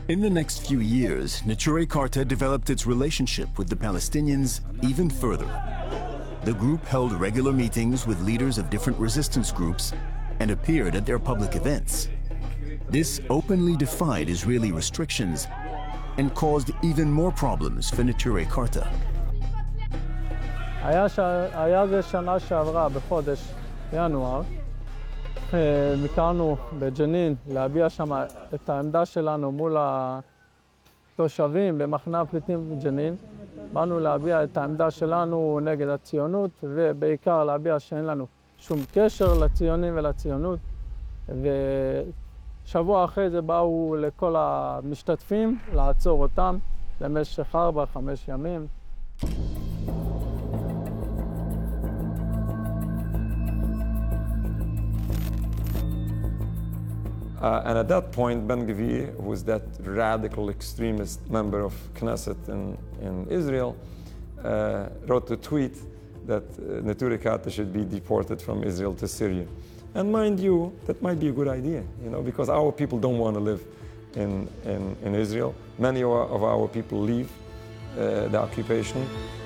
In the next few years, Neturei Karta developed its relationship with the Palestinians even further. The group held regular meetings with leaders of different resistance groups and appeared at their public events. This openly defied Israeli restrictions and caused even more problems for Neturei Karta. היה זה שנה שעברה בחודש ינואר. ביקרנו בג'נין להביע שם את העמדה שלנו מול התושבים במחנה הפליטים בג'נין. באנו להביע את העמדה שלנו נגד הציונות, ובעיקר להביע שאין לנו שום קשר לציונים ולציונות. ושבוע אחרי זה באו לכל המשתתפים לעצור אותם למשך 4-5 ימים. And at that point, Ben-Gvir, who was that radical extremist member of Knesset in Israel, wrote a tweet that Neturei Karta should be deported from Israel to Syria. And mind you, that might be a good idea, because our people don't want to live in Israel. Many of our people leave the occupation.